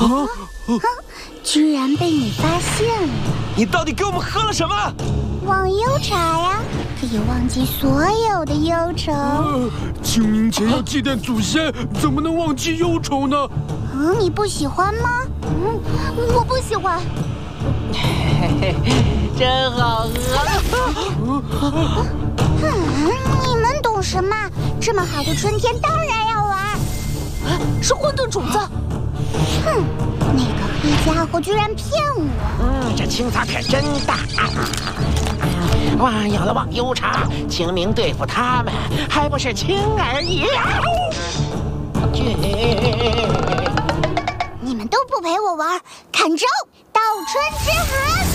居然被你发现了！ 你到底给我们喝了什么？ 忘忧茶呀，可以忘记所有的忧愁。 清明节要祭奠祖先，怎么能忘记忧愁呢？ 你不喜欢吗？我不喜欢。 真好喝！ 你们懂什么？这么好的春天当然要玩。 是混沌种子。 那个黑家伙居然骗我！ 这青草可真大。哇，有了忘忧茶，清明对付他们还不是轻而易举？ 你们都不陪我玩，看招！倒春之寒！